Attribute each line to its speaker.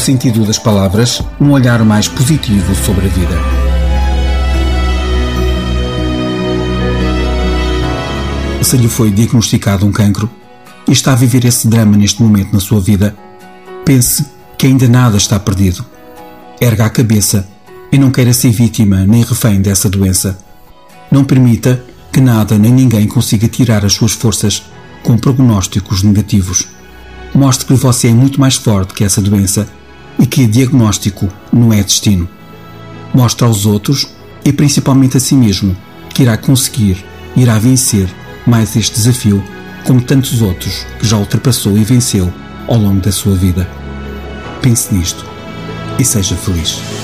Speaker 1: sentido das palavras, um olhar mais positivo sobre a vida. Se lhe foi diagnosticado um cancro e está a viver esse drama neste momento na sua vida, pense que ainda nada está perdido. Erga a cabeça e não queira ser vítima nem refém dessa doença. Não permita que nada nem ninguém consiga tirar as suas forças com prognósticos negativos. Mostre que você é muito mais forte que essa doença e que diagnóstico não é destino. Mostre aos outros e principalmente a si mesmo que irá conseguir, irá vencer mais este desafio como tantos outros que já ultrapassou e venceu ao longo da sua vida. Pense nisto e seja feliz.